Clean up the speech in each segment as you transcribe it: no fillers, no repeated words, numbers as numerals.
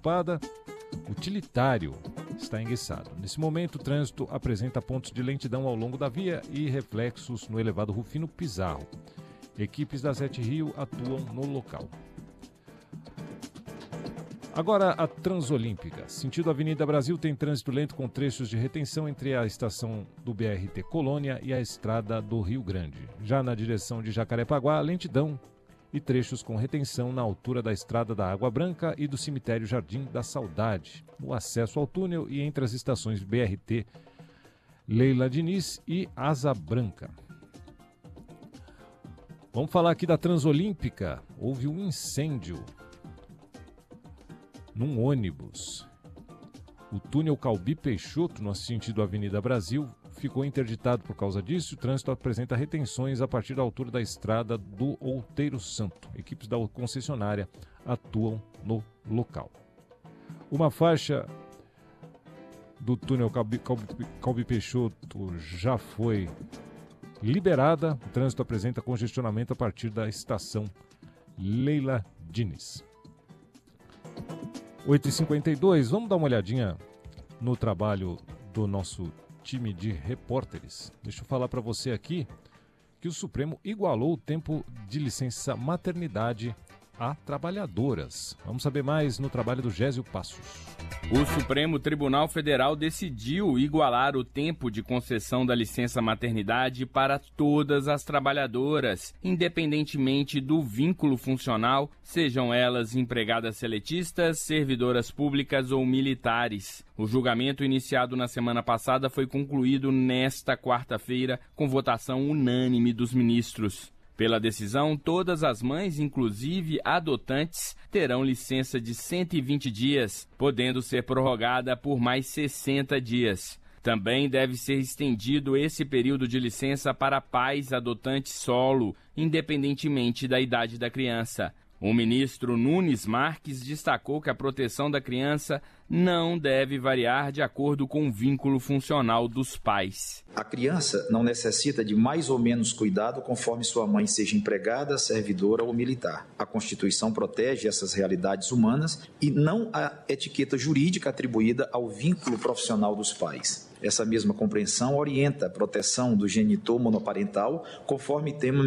ocupada, utilitário está enguiçado. Nesse momento, o trânsito apresenta pontos de lentidão ao longo da via e reflexos no elevado Rufino Pizarro. Equipes da Zete Rio atuam no local. Agora a Transolímpica. Sentido Avenida Brasil tem trânsito lento com trechos de retenção entre a estação do BRT Colônia e a estrada do Rio Grande. Já na direção de Jacarepaguá, lentidão e trechos com retenção na altura da estrada da Água Branca e do cemitério Jardim da Saudade, no acesso ao túnel e entre as estações BRT Leila Diniz e Asa Branca. Vamos falar aqui da Transolímpica. Houve um incêndio num ônibus. O túnel Calbi Peixoto, no sentido Avenida Brasil, ficou interditado por causa disso. O trânsito apresenta retenções a partir da altura da estrada do Outeiro Santo. Equipes da concessionária atuam no local. Uma faixa do túnel Calbi Peixoto já foi liberada. O trânsito apresenta congestionamento a partir da estação Leila Diniz. 8h52, vamos dar uma olhadinha no trabalho do nosso time de repórteres. Deixa eu falar para você aqui que o Supremo igualou o tempo de licença maternidade a trabalhadoras. Vamos saber mais no trabalho do Gésio Passos. O Supremo Tribunal Federal decidiu igualar o tempo de concessão da licença maternidade para todas as trabalhadoras, independentemente do vínculo funcional, sejam elas empregadas seletistas, servidoras públicas ou militares. O julgamento iniciado na semana passada foi concluído nesta quarta-feira com votação unânime dos ministros. Pela decisão, todas as mães, inclusive adotantes, terão licença de 120 dias, podendo ser prorrogada por mais 60 dias. Também deve ser estendido esse período de licença para pais adotantes solo, independentemente da idade da criança. O ministro Nunes Marques destacou que a proteção da criança não deve variar de acordo com o vínculo funcional dos pais. A criança não necessita de mais ou menos cuidado conforme sua mãe seja empregada, servidora ou militar. A Constituição protege essas realidades humanas e não a etiqueta jurídica atribuída ao vínculo profissional dos pais. Essa mesma compreensão orienta a proteção do genitor monoparental conforme tema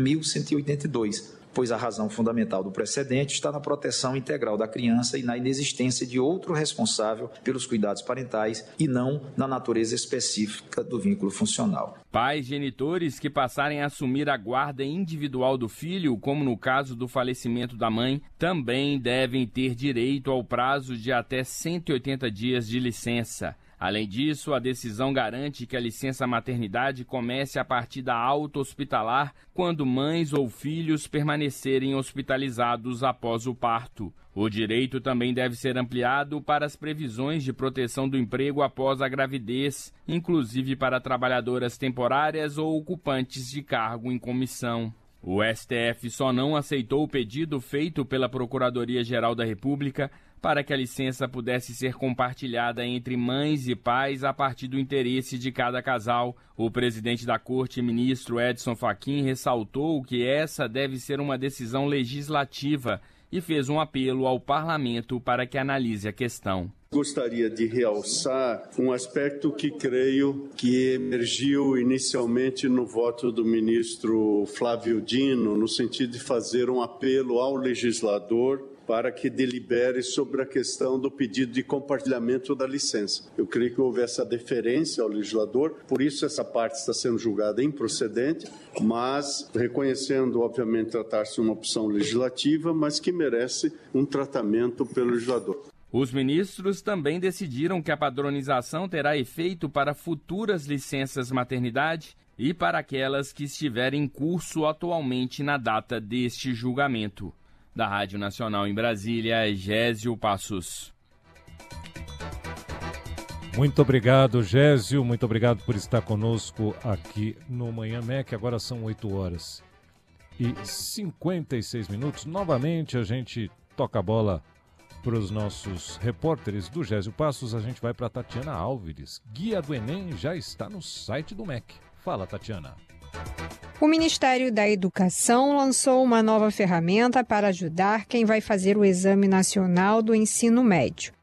1182, pois a razão fundamental do precedente está na proteção integral da criança e na inexistência de outro responsável pelos cuidados parentais e não na natureza específica do vínculo funcional. Pais genitores que passarem a assumir a guarda individual do filho, como no caso do falecimento da mãe, também devem ter direito ao prazo de até 180 dias de licença. Além disso, a decisão garante que a licença maternidade comece a partir da alta hospitalar quando mães ou filhos permanecerem hospitalizados após o parto. O direito também deve ser ampliado para as previsões de proteção do emprego após a gravidez, inclusive para trabalhadoras temporárias ou ocupantes de cargo em comissão. O STF só não aceitou o pedido feito pela Procuradoria-Geral da República para que a licença pudesse ser compartilhada entre mães e pais a partir do interesse de cada casal. O presidente da Corte, ministro Edson Fachin, ressaltou que essa deve ser uma decisão legislativa e fez um apelo ao parlamento para que analise a questão. Gostaria de realçar um aspecto que creio que emergiu inicialmente no voto do ministro Flávio Dino, no sentido de fazer um apelo ao legislador para que delibere sobre a questão do pedido de compartilhamento da licença. Eu creio que houve essa deferência ao legislador, por isso essa parte está sendo julgada improcedente, mas reconhecendo, obviamente, tratar-se de uma opção legislativa, mas que merece um tratamento pelo legislador. Os ministros também decidiram que a padronização terá efeito para futuras licenças maternidade e para aquelas que estiverem em curso atualmente na data deste julgamento. Da Rádio Nacional em Brasília, Gésio Passos. Muito obrigado, Gésio. Muito obrigado por estar conosco aqui no Manhã MEC. Agora são 8h56. Novamente a gente toca a bola para os nossos repórteres do Gésio Passos. A gente vai para Tatiana Álvares. Guia do Enem já está no site do MEC. Fala, Tatiana. O Ministério da Educação lançou uma nova ferramenta para ajudar quem vai fazer o Exame Nacional do Ensino Médio.